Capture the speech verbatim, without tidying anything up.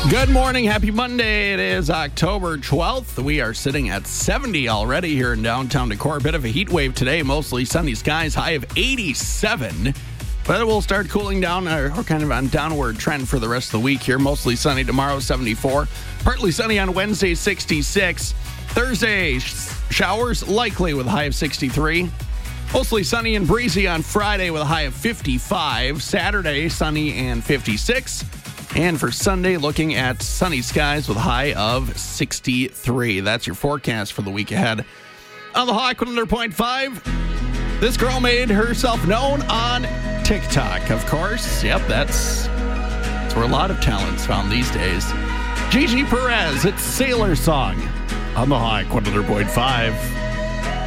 Good morning. Happy Monday. It is October twelfth. We are sitting at seventy already here in downtown Decorah. A bit of a heat wave today. Mostly sunny skies. High of eighty-seven. But it will start cooling down or kind of on downward trend for the rest of the week here. Mostly sunny tomorrow, seventy-four. Partly sunny on Wednesday, sixty-six. Thursday, showers likely with a high of sixty-three. Mostly sunny and breezy on Friday with a high of fifty-five. Saturday, sunny and fifty-six. And for Sunday, looking at sunny skies with a high of sixty-three. That's your forecast for the week ahead. On the Hawk one hundred point five, this girl made herself known on TikTok, of course. Yep, that's, that's where a lot of talent's found these days. Gigi Perez, it's Sailor Song on the Hawk one hundred point five.